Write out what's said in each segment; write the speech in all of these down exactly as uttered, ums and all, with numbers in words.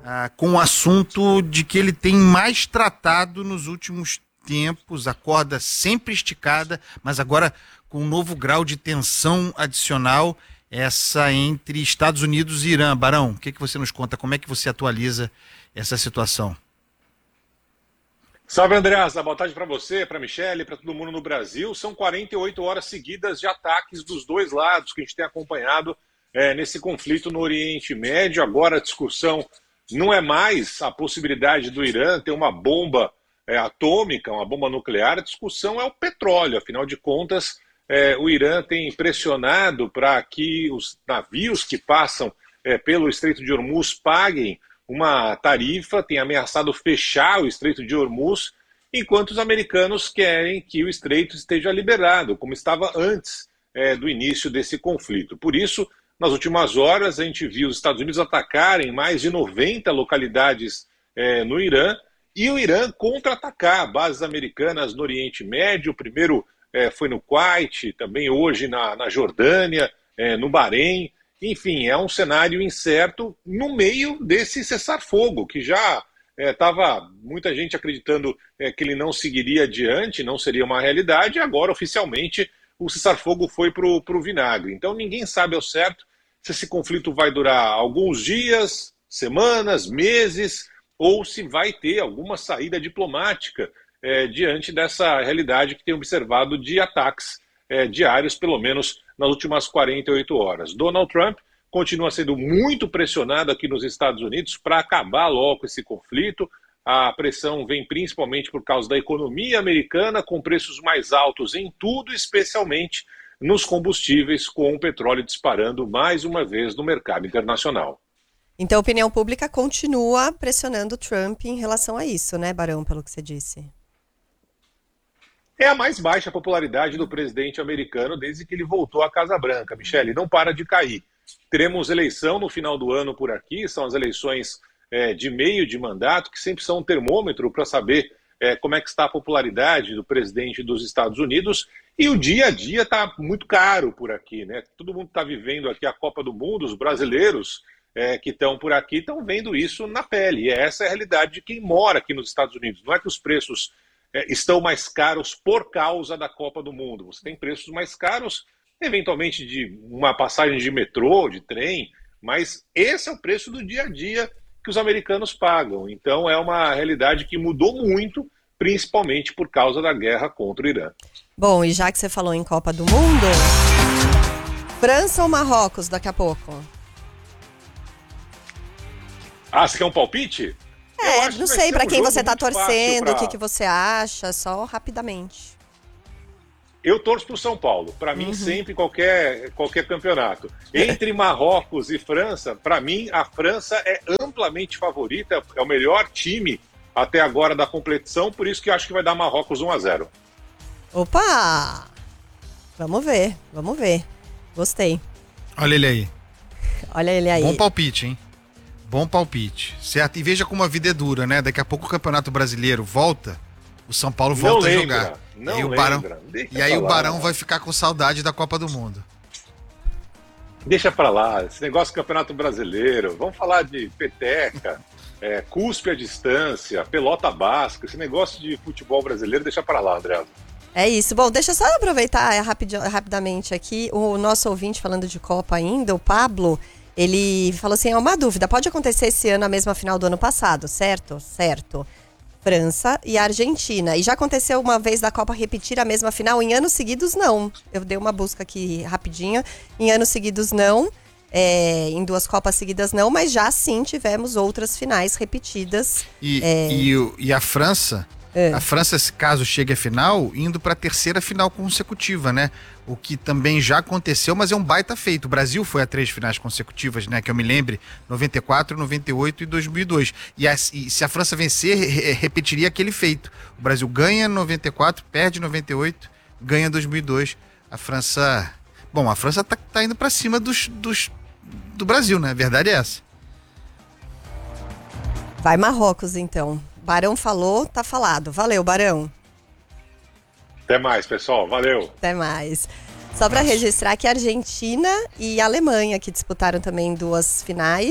ah, com o assunto de que ele tem mais tratado nos últimos tempos, a corda sempre esticada, mas agora com um novo grau de tensão adicional, essa entre Estados Unidos e Irã. Barão, o que, que você nos conta? Como é que você atualiza essa situação? Salve, Andreasa. Boa tarde para você, para a Michelle, para todo mundo no Brasil. São quarenta e oito horas seguidas de ataques dos dois lados que a gente tem acompanhado é, nesse conflito no Oriente Médio. Agora a discussão não é mais a possibilidade do Irã ter uma bomba é, atômica, uma bomba nuclear. A discussão é o petróleo. Afinal de contas, é, o Irã tem pressionado para que os navios que passam é, pelo Estreito de Hormuz paguem uma tarifa, tem ameaçado fechar o Estreito de Hormuz, enquanto os americanos querem que o Estreito esteja liberado, como estava antes é, do início desse conflito. Por isso, nas últimas horas, a gente viu os Estados Unidos atacarem mais de noventa localidades é, no Irã, e o Irã contra-atacar bases americanas no Oriente Médio. O primeiro é, foi no Kuwait, também hoje na, na Jordânia, é, no Bahrein. Enfim, é um cenário incerto no meio desse cessar-fogo, que já estava é, muita gente acreditando é, que ele não seguiria adiante, não seria uma realidade, e agora, oficialmente, o cessar-fogo foi para o vinagre. Então, ninguém sabe ao certo se esse conflito vai durar alguns dias, semanas, meses, ou se vai ter alguma saída diplomática é, diante dessa realidade que tem observado de ataques é, diários, pelo menos nas últimas quarenta e oito horas. Donald Trump continua sendo muito pressionado aqui nos Estados Unidos para acabar logo esse conflito. A pressão vem principalmente por causa da economia americana, com preços mais altos em tudo, especialmente nos combustíveis, com o petróleo disparando mais uma vez no mercado internacional. Então a opinião pública continua pressionando Trump em relação a isso, né, Barão, pelo que você disse? É a mais baixa popularidade do presidente americano desde que ele voltou à Casa Branca. Michele, não para de cair. Teremos eleição no final do ano por aqui, são as eleições é, de meio de mandato, que sempre são um termômetro para saber é, como é que está a popularidade do presidente dos Estados Unidos. E o dia a dia está muito caro por aqui, né? Todo mundo está vivendo aqui a Copa do Mundo, os brasileiros é, que estão por aqui estão vendo isso na pele. E essa é a realidade de quem mora aqui nos Estados Unidos. Não é que os preços é, estão mais caros por causa da Copa do Mundo. Você tem preços mais caros, eventualmente de uma passagem de metrô, de trem, mas esse é o preço do dia a dia que os americanos pagam. Então é uma realidade que mudou muito, principalmente por causa da guerra contra o Irã. Bom, e já que você falou em Copa do Mundo, França ou Marrocos daqui a pouco? Ah, você quer um palpite? É, não sei para um quem você tá muito torcendo, pra... o que, que você acha, só rapidamente. Eu torço para o São Paulo. Para mim, Uhum. sempre, qualquer, qualquer campeonato. Entre Marrocos e França, para mim, a França é amplamente favorita, é o melhor time até agora da competição, por isso que eu acho que vai dar Marrocos um a zero. Opa! Vamos ver, vamos ver. Gostei. Olha ele aí. Olha ele aí. Bom palpite, hein? Bom palpite. Certo? E veja como a vida é dura, né? Daqui a pouco o Campeonato Brasileiro volta, o São Paulo volta não a lembra, jogar. Não e aí, o lembra, Barão, e aí o lá. Barão vai ficar com saudade da Copa do Mundo. Deixa pra lá, esse negócio do Campeonato Brasileiro. Vamos falar de peteca, é, cuspe à distância, pelota basca. Esse negócio de futebol brasileiro, deixa pra lá, André. É isso. Bom, deixa eu só aproveitar é, rapid, rapidamente aqui. O nosso ouvinte falando de Copa ainda, o Pablo, ele falou assim, é uma dúvida, pode acontecer esse ano a mesma final do ano passado, certo? Certo. França e Argentina. E já aconteceu uma vez da Copa repetir a mesma final? Em anos seguidos, não. Eu dei uma busca aqui rapidinho. Em anos seguidos, não. É, em duas Copas seguidas, não. Mas já sim tivemos outras finais repetidas. E, é... e, e a França, é. a França, se caso chegue à final, indo para a terceira final consecutiva, né? O que também já aconteceu, mas é um baita feito. O Brasil foi a três finais consecutivas, né? Que eu me lembre, noventa e quatro, noventa e oito e dois mil e dois. E, a, e se a França vencer, re, repetiria aquele feito. O Brasil ganha noventa e quatro, perde noventa e oito, ganha dois mil e dois. A França... Bom, a França tá, tá indo para cima dos, dos, do Brasil, né? A verdade é essa. Vai Marrocos, então. Barão falou, tá falado. Valeu, Barão. Até mais, pessoal. Valeu. Até mais. Só para registrar que a Argentina e a Alemanha, que disputaram também duas finais,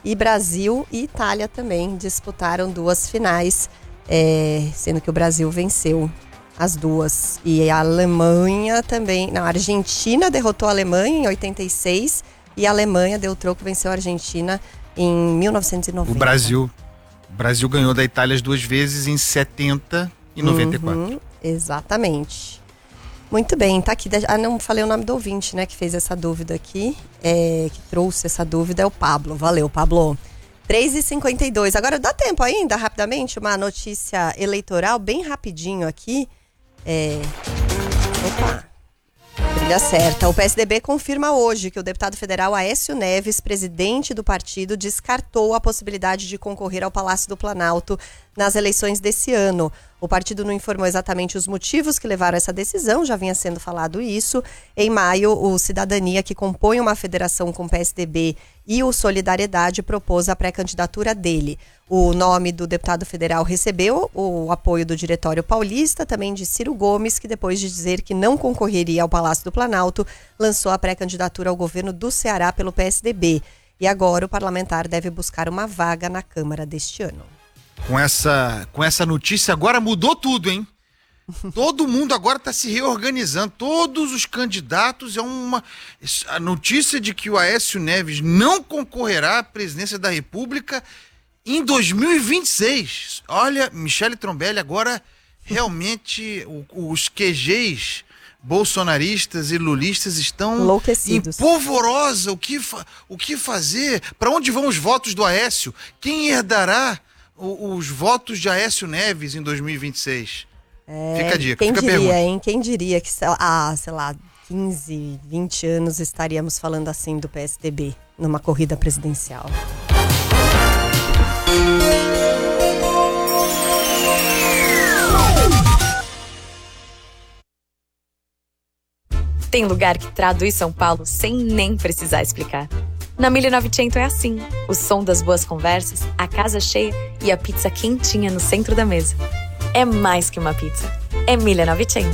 E Brasil e Itália também disputaram duas finais, é, sendo que o Brasil venceu as duas. E a Alemanha também, não, a Argentina derrotou a Alemanha em oitenta e seis e a Alemanha deu troco, venceu a Argentina em mil novecentos e noventa. O Brasil, o Brasil ganhou da Itália as duas vezes em setenta e noventa e quatro. Uhum, exatamente. Muito bem, tá aqui. Ah, não falei o nome do ouvinte, né, que fez essa dúvida aqui, é, que trouxe essa dúvida, é o Pablo. Valeu, Pablo. três e cinquenta e dois. Agora dá tempo ainda, rapidamente, uma notícia eleitoral bem rapidinho aqui. É... Opa. Trilha certa. O P S D B confirma hoje que o deputado federal Aécio Neves, presidente do partido, descartou a possibilidade de concorrer ao Palácio do Planalto nas eleições desse ano. O partido não informou exatamente os motivos que levaram a essa decisão, já vinha sendo falado isso. Em maio, o Cidadania, que compõe uma federação com o P S D B e o Solidariedade, propôs a pré-candidatura dele. O nome do deputado federal recebeu o apoio do Diretório Paulista, também de Ciro Gomes, que depois de dizer que não concorreria ao Palácio do Planalto, lançou a pré-candidatura ao governo do Ceará pelo P S D B. E agora o parlamentar deve buscar uma vaga na Câmara deste ano. Com essa, com essa notícia agora mudou tudo, hein? Todo mundo agora está se reorganizando, todos os candidatos, é uma... A notícia de que o Aécio Neves não concorrerá à presidência da República em dois mil e vinte e seis. Olha, Michele Trombelli, agora realmente o, os Q Gs bolsonaristas e lulistas estão enlouquecidos, em polvorosa. O que, fa... o que fazer? Para onde vão os votos do Aécio? Quem herdará o, os votos de Aécio Neves em dois mil e vinte e seis? É, fica a dica, quem fica a diria, pergunta. hein? Quem diria que há, sei lá, quinze, vinte anos estaríamos falando assim do P S D B numa corrida presidencial. Tem lugar que traduz São Paulo sem nem precisar explicar. Na mille e novecento é assim. O som das boas conversas, a casa cheia e a pizza quentinha no centro da mesa. É mais que uma pizza. É mille e novecento.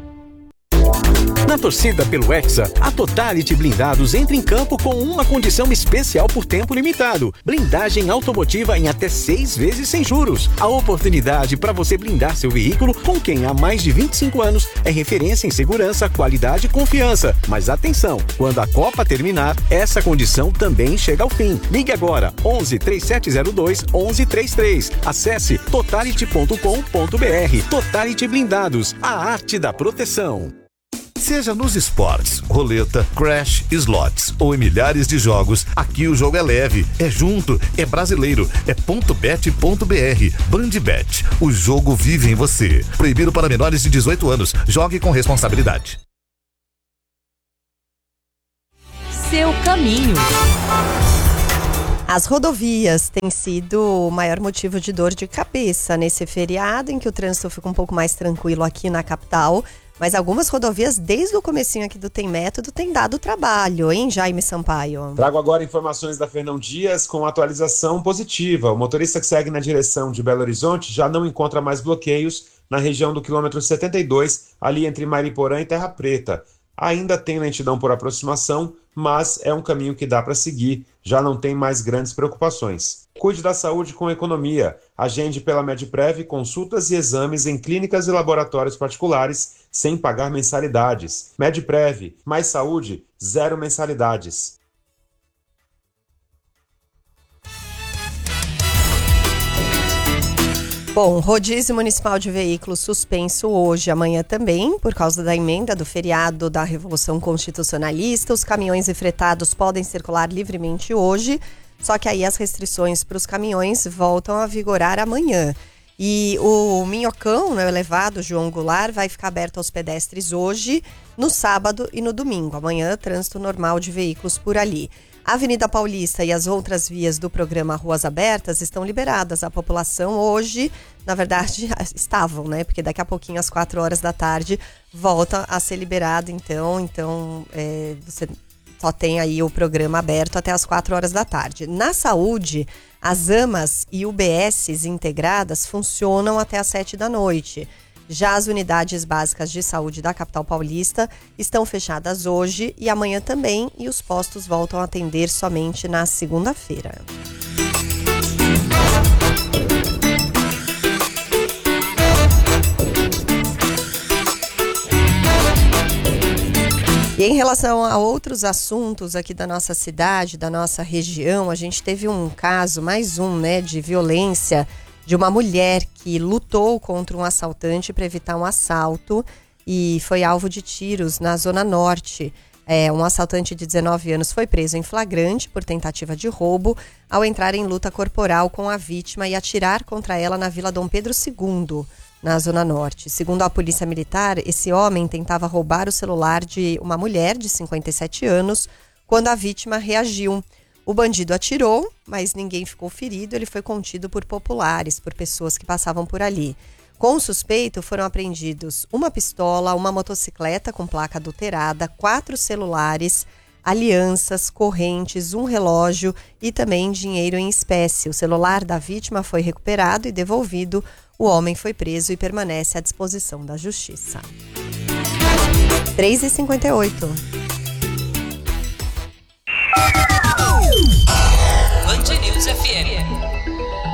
Na torcida pelo Hexa, a Totality Blindados entra em campo com uma condição especial por tempo limitado. Blindagem automotiva em até seis vezes sem juros. A oportunidade para você blindar seu veículo com quem há mais de vinte e cinco anos é referência em segurança, qualidade e confiança. Mas atenção, quando a Copa terminar, essa condição também chega ao fim. Ligue agora, onze, três sete zero dois, onze trinta e três. Acesse totality ponto com ponto br. Totality Blindados, a arte da proteção. Seja nos esportes, roleta, crash, slots ou em milhares de jogos, aqui o jogo é leve, é junto, é brasileiro, é ponto bet ponto br. Bandbet, o jogo vive em você. Proibido para menores de dezoito anos. Jogue com responsabilidade. Seu caminho. As rodovias têm sido o maior motivo de dor de cabeça nesse feriado, em que o trânsito fica um pouco mais tranquilo aqui na capital. Mas algumas rodovias, desde o comecinho aqui do Tem Método, têm dado trabalho, hein, Jaime Sampaio? Trago agora informações da Fernão Dias com atualização positiva. O motorista que segue na direção de Belo Horizonte já não encontra mais bloqueios na região do quilômetro setenta e dois, ali entre Mariporã e Terra Preta. Ainda tem lentidão por aproximação, mas é um caminho que dá para seguir, já não tem mais grandes preocupações. Cuide da saúde com economia. Agende pela Medprev consultas e exames em clínicas e laboratórios particulares sem pagar mensalidades. Medprev, mais saúde, zero mensalidades. Bom, rodízio municipal de veículos suspenso hoje, amanhã também, por causa da emenda do feriado da Revolução Constitucionalista. Os caminhões e fretados podem circular livremente hoje, só que aí as restrições para os caminhões voltam a vigorar amanhã. E o Minhocão, né, o elevado João Goulart, vai ficar aberto aos pedestres hoje, no sábado e no domingo. Amanhã, trânsito normal de veículos por ali. A Avenida Paulista e as outras vias do programa Ruas Abertas estão liberadas. A população hoje, na verdade, estavam, né? Porque daqui a pouquinho, às quatro horas da tarde, volta a ser liberado. Então, então é, você só tem aí o programa aberto até às quatro horas da tarde. Na saúde, as AMAs e U B Ss integradas funcionam até às sete da noite. Já as unidades básicas de saúde da capital paulista estão fechadas hoje e amanhã também, e os postos voltam a atender somente na segunda-feira. E em relação a outros assuntos aqui da nossa cidade, da nossa região, a gente teve um caso, mais um, né, de violência de uma mulher que lutou contra um assaltante para evitar um assalto e foi alvo de tiros na Zona Norte. É, um assaltante de dezenove anos foi preso em flagrante por tentativa de roubo ao entrar em luta corporal com a vítima e atirar contra ela na Vila Dom Pedro segundo, na Zona Norte. Segundo a Polícia Militar, esse homem tentava roubar o celular de uma mulher de cinquenta e sete anos quando a vítima reagiu. O bandido atirou, mas ninguém ficou ferido. Ele foi contido por populares, por pessoas que passavam por ali. Com o suspeito foram apreendidos uma pistola, uma motocicleta com placa adulterada, quatro celulares, alianças, correntes, um relógio e também dinheiro em espécie. O celular da vítima foi recuperado e devolvido. O homem foi preso e permanece à disposição da Justiça. três e cinquenta e oito. Band News F M.